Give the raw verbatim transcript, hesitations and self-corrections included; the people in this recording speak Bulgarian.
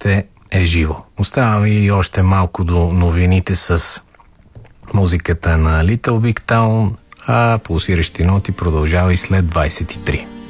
още е живо. Оставаме и още малко до новините с музиката на Little Big Town, а пулсиращи ноти продължава и след двайсет и три.